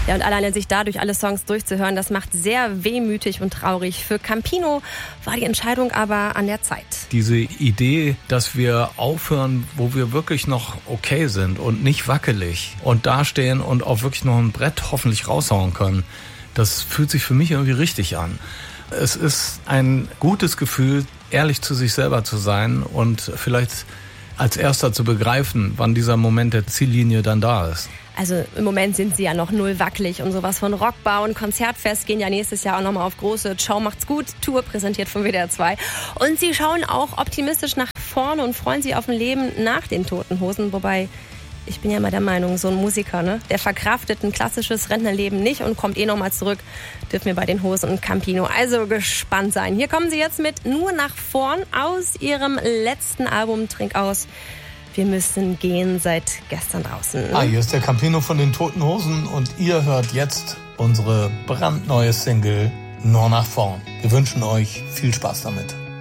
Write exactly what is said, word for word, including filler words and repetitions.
Ja, und alleine sich dadurch alle Songs durchzuhören, das macht sehr wehmütig und traurig. Für Campino war die Entscheidung aber an der Zeit. Diese Idee, dass wir aufhören, wo wir wirklich noch okay sind und nicht wackelig und dastehen und auch wirklich noch ein Brett hoffentlich raushauen können, das fühlt sich für mich irgendwie richtig an. Es ist ein gutes Gefühl, ehrlich zu sich selber zu sein und vielleicht als Erster zu begreifen, wann dieser Moment der Ziellinie dann da ist. Also im Moment sind sie ja noch null wackelig und sowas von Rockbau und Konzertfest gehen ja nächstes Jahr auch nochmal auf große Ciao macht's gut Tour, präsentiert von W D R zwei. Und sie schauen auch optimistisch nach vorne und freuen sich auf ein Leben nach den Toten Hosen, wobei ich bin ja immer der Meinung, so ein Musiker, ne, der verkraftet ein klassisches Rentnerleben nicht und kommt eh nochmal zurück, dürfen wir bei den Hosen und Campino also gespannt sein. Hier kommen sie jetzt mit Nur nach vorn aus ihrem letzten Album Trink aus. Wir müssen gehen, seit gestern draußen. Ah, hier ist der Campino von den Toten Hosen und ihr hört jetzt unsere brandneue Single Nur nach vorn. Wir wünschen euch viel Spaß damit.